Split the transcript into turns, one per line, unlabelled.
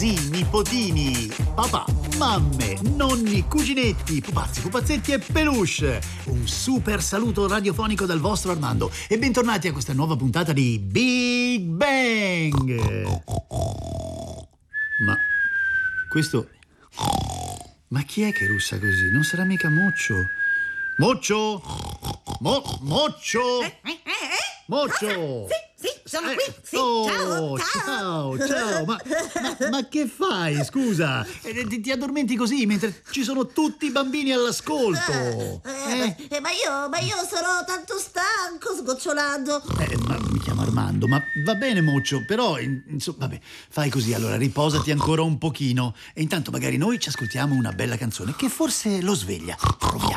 zii, nipotini, papà, mamme, nonni, cuginetti, pupazzi, pupazzetti e peluche. Un super saluto radiofonico dal vostro Armando e bentornati a questa nuova puntata di Big Bang. Ma questo... Ma chi è che russa così? Non sarà mica Moccio? Moccio? Moccio? Moccio?
Sì, sono qui. Sì,
oh, ciao. Ma che fai? Scusa, ti addormenti così mentre ci sono tutti i bambini all'ascolto.
Ma io sono tanto stanco, sgocciolando.
Ma mi chiamo Armando, ma va bene Moccio, però insomma, vabbè, fai così, allora riposati ancora un pochino e intanto magari noi ci ascoltiamo una bella canzone che forse lo sveglia. Proviamo.